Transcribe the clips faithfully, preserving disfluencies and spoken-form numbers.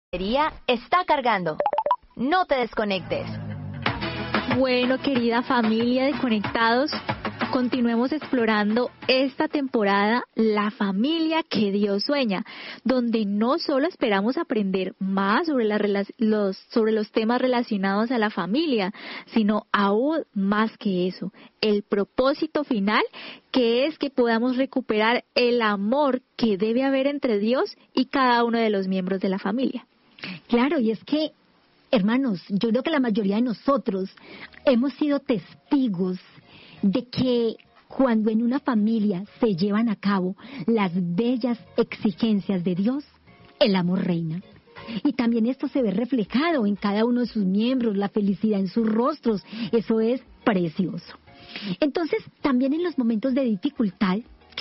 batería está cargando. No te desconectes. Bueno, querida familia de Conectados, continuemos explorando esta temporada La familia que Dios sueña, donde no solo esperamos aprender más sobre, la, los, sobre los temas relacionados a la familia, sino aún más que eso, el propósito final, que es que podamos recuperar el amor que debe haber entre Dios y cada uno de los miembros de la familia. Claro, y es que, hermanos, yo creo que la mayoría de nosotros hemos sido testigos de que cuando en una familia se llevan a cabo las bellas exigencias de Dios, el amor reina. Y también esto se ve reflejado en cada uno de sus miembros, la felicidad en sus rostros. Eso es precioso. Entonces, también en los momentos de dificultad,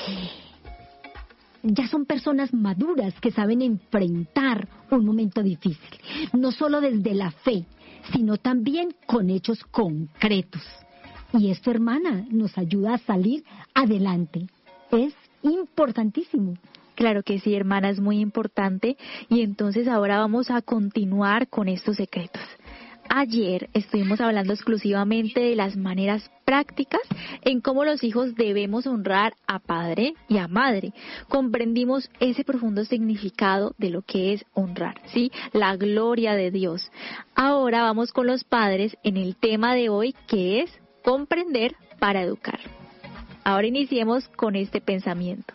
ya son personas maduras que saben enfrentar un momento difícil, no solo desde la fe, sino también con hechos concretos. Y esto, hermana, nos ayuda a salir adelante. Es importantísimo. Claro que sí, hermana, es muy importante. Y entonces ahora vamos a continuar con estos secretos. Ayer estuvimos hablando exclusivamente de las maneras prácticas en cómo los hijos debemos honrar a padre y a madre. Comprendimos ese profundo significado de lo que es honrar, ¿sí? La gloria de Dios. Ahora vamos con los padres en el tema de hoy, que es comprender para educar. Ahora iniciemos con este pensamiento.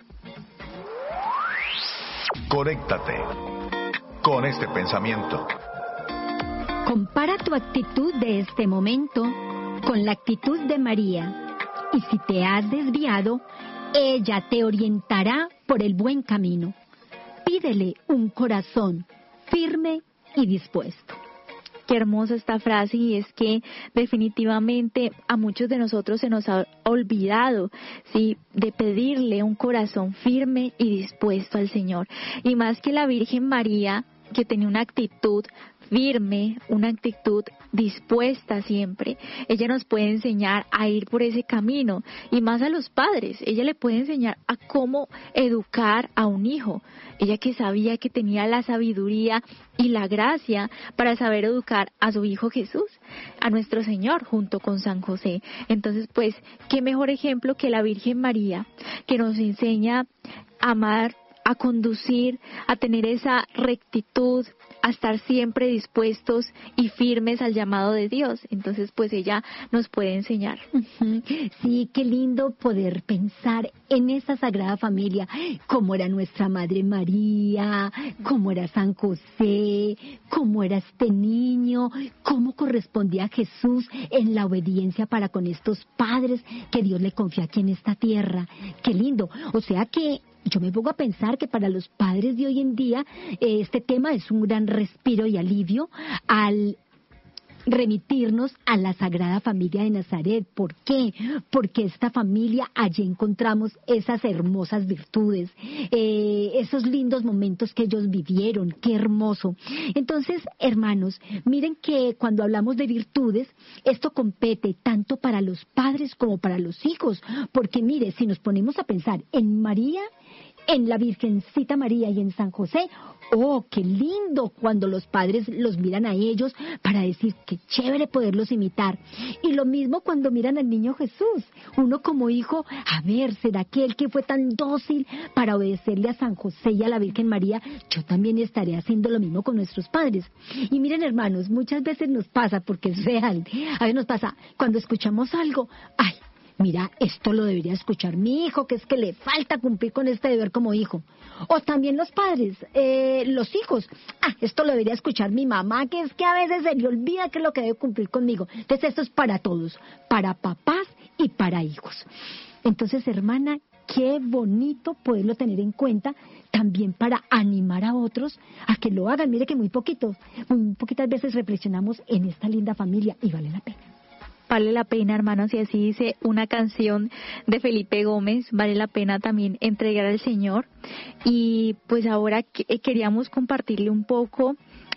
Conéctate con este pensamiento. Compara tu actitud de este momento con la actitud de María, y si te has desviado, ella te orientará por el buen camino. Pídele un corazón firme y dispuesto. Qué hermosa esta frase, y es que definitivamente a muchos de nosotros se nos ha olvidado, sí, de pedirle un corazón firme y dispuesto al Señor. Y más que la Virgen María, que tenía una actitud firme, una actitud dispuesta siempre. Ella nos puede enseñar a ir por ese camino, y más a los padres. Ella le puede enseñar a cómo educar a un hijo. Ella que sabía que tenía la sabiduría y la gracia para saber educar a su hijo Jesús, a nuestro Señor, junto con San José. Entonces, pues, qué mejor ejemplo que la Virgen María, que nos enseña a amar, a conducir, a tener esa rectitud, a estar siempre dispuestos y firmes al llamado de Dios. Entonces, pues ella nos puede enseñar. Sí, qué lindo poder pensar en esa Sagrada Familia, cómo era nuestra Madre María, cómo era San José, cómo era este niño, cómo correspondía a Jesús en la obediencia para con estos padres que Dios le confía aquí en esta tierra. Qué lindo. O sea que yo me pongo a pensar que para los padres de hoy en día eh, este tema es un gran respiro y alivio al remitirnos a la Sagrada Familia de Nazaret. ¿Por qué? Porque esta familia, allí encontramos esas hermosas virtudes, eh, esos lindos momentos que ellos vivieron. ¡Qué hermoso! Entonces, hermanos, miren que cuando hablamos de virtudes, esto compete tanto para los padres como para los hijos, porque mire, si nos ponemos a pensar en María, en la Virgencita María y en San José, ¡oh, qué lindo cuando los padres los miran a ellos para decir qué chévere poderlos imitar! Y lo mismo cuando miran al niño Jesús. Uno como hijo, a ver, ¿será que él que fue tan dócil para obedecerle a San José y a la Virgen María? Yo también estaré haciendo lo mismo con nuestros padres. Y miren, hermanos, muchas veces nos pasa, porque es real, a veces nos pasa cuando escuchamos algo, ¡ay! Mira, esto lo debería escuchar mi hijo, que es que le falta cumplir con este deber como hijo. O también los padres, eh, los hijos. Ah, esto lo debería escuchar mi mamá, que es que a veces se le olvida que es lo que debe cumplir conmigo. Entonces esto es para todos, para papás y para hijos. Entonces, hermana, qué bonito poderlo tener en cuenta también para animar a otros a que lo hagan. Mire que muy poquito, muy poquitas veces reflexionamos en esta linda familia y vale la pena. Vale la pena, hermanos, y así dice una canción de Felipe Gómez, vale la pena también entregar al Señor. Y pues ahora queríamos compartirle un poco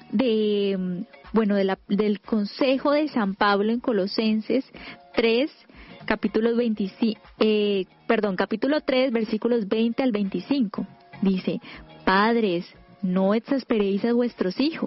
de, bueno, de la, del consejo de San Pablo en Colosenses tres, capítulos veinticinco, eh, perdón, capítulo tres, versículos veinte al veinticinco. Dice: padres, no exasperéis a vuestros hijos,